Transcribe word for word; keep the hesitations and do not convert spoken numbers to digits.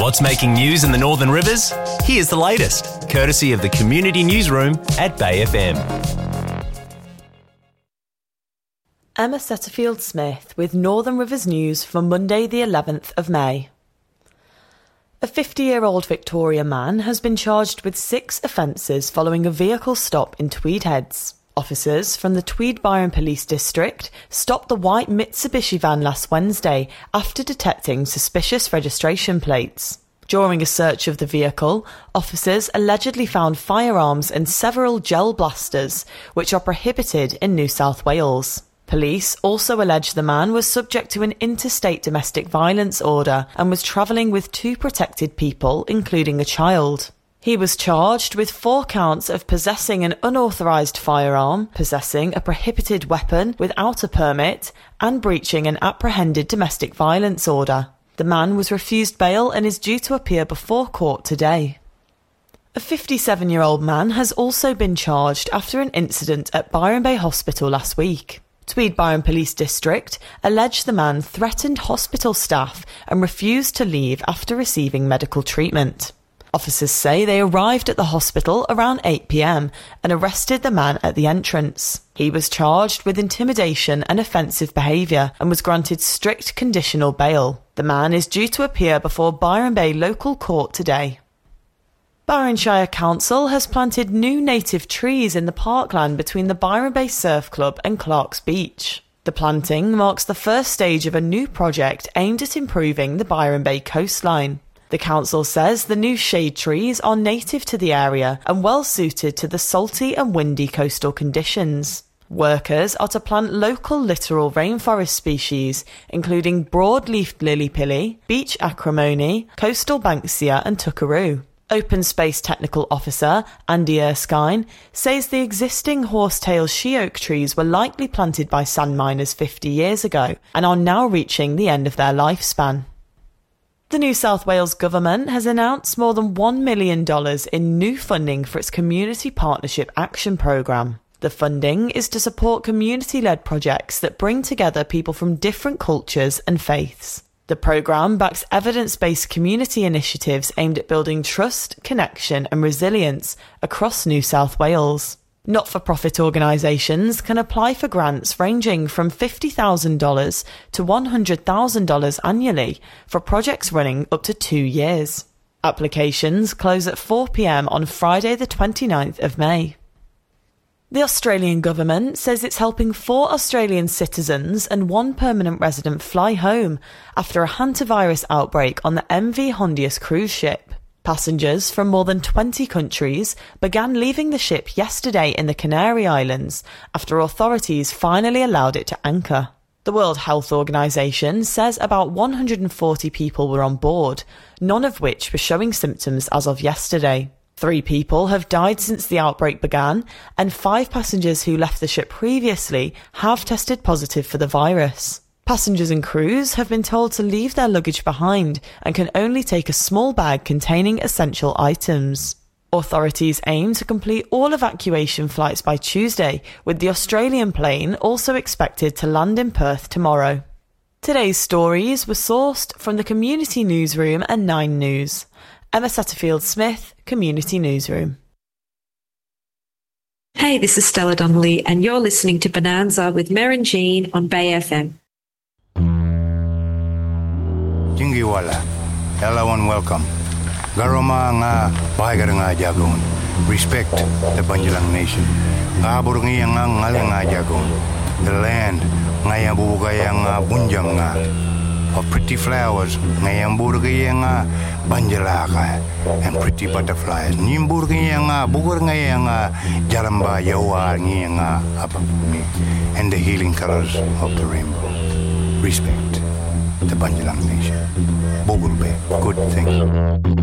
What's making news in the Northern Rivers? Here's the latest, courtesy of the Community Newsroom at Bay F M. Emma Setterfield-Smith with Northern Rivers News for Monday the eleventh of May. A fifty-year-old Victoria man has been charged with six offences following a vehicle stop in Tweed Heads. Officers from the Tweed Byron Police District stopped the white Mitsubishi van last Wednesday after detecting suspicious registration plates. During a search of the vehicle, officers allegedly found firearms and several gel blasters, which are prohibited in New South Wales. Police also allege the man was subject to an interstate domestic violence order and was travelling with two protected people, including a child. He was charged with four counts of possessing an unauthorised firearm, possessing a prohibited weapon without a permit, and breaching an apprehended domestic violence order. The man was refused bail and is due to appear before court today. A fifty-seven-year-old man has also been charged after an incident at Byron Bay Hospital last week. Tweed Byron Police District alleged the man threatened hospital staff and refused to leave after receiving medical treatment. Officers say they arrived at the hospital around eight p.m. and arrested the man at the entrance. He was charged with intimidation and offensive behaviour and was granted strict conditional bail. The man is due to appear before Byron Bay Local Court today. Byron Shire Council has planted new native trees in the parkland between the Byron Bay Surf Club and Clark's Beach. The planting marks the first stage of a new project aimed at improving the Byron Bay coastline. The council says the new shade trees are native to the area and well suited to the salty and windy coastal conditions. Workers are to plant local littoral rainforest species, including broad-leafed lily-pilly, beach acrimony, coastal banksia and tuckaroo. Open Space Technical Officer Andy Erskine says the existing horsetail she-oak trees were likely planted by sand miners fifty years ago and are now reaching the end of their lifespan. The New South Wales Government has announced more than one million dollars in new funding for its Community Partnership Action Programme. The funding is to support community-led projects that bring together people from different cultures and faiths. The programme backs evidence-based community initiatives aimed at building trust, connection and resilience across New South Wales. Not-for-profit organisations can apply for grants ranging from fifty thousand dollars to one hundred thousand dollars annually for projects running up to two years. Applications close at four p.m. on Friday the twenty-ninth of May. The Australian government says it's helping four Australian citizens and one permanent resident fly home after a hantavirus outbreak on the M V Hondius cruise ship. Passengers from more than twenty countries began leaving the ship yesterday in the Canary Islands after authorities finally allowed it to anchor. The World Health Organization says about one hundred forty people were on board, none of which were showing symptoms as of yesterday. Three people have died since the outbreak began, and five passengers who left the ship previously have tested positive for the virus. Passengers and crews have been told to leave their luggage behind and can only take a small bag containing essential items. Authorities aim to complete all evacuation flights by Tuesday, with the Australian plane also expected to land in Perth tomorrow. Today's stories were sourced from the Community Newsroom and Nine News. Emma Setterfield-Smith, Community Newsroom. Hey, this is Stella Donnelly, and you're listening to Bonanza with Mer and Jean on Bay F M. Jingiwala, hello and welcome. Garoma nga bahagar nga jagon. Respect the Banjalang Nation. Abur nga nga ngal nga jagon. The land nga yabugay nga bunjang nga. Of pretty flowers nga yamburgay nga banjalaka and pretty butterflies. Nimburgay nga bugur nga nga jaramba yawa nga apapumi and the healing colors of the rainbow. Respect the Banjalang Nation. Bogulbe, good thing.